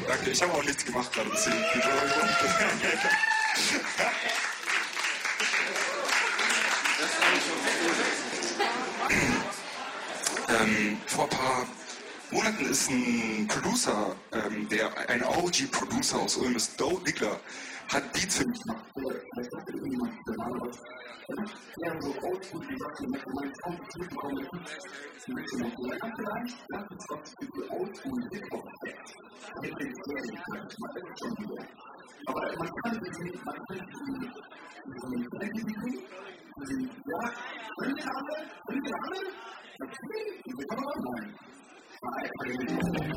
Danke, ich habe auch nichts gemacht gerade, deswegen. Vor ein paar Monaten ist ein Producer, ein OG-Producer aus Ulm ist, Doe Diggler, hat Beats für mich gemacht. Ja, so oldschool, wie gesagt, mit meinen Kompetenzen kommen, ein bisschen noch länger vielleicht, das ist was für die oldschool Hip-Hop mit den Serien, manchmal ist es schon wieder. Aber man kann sich nicht, man kann sich nicht, ja, können wir alle? Okay, wir kommen online.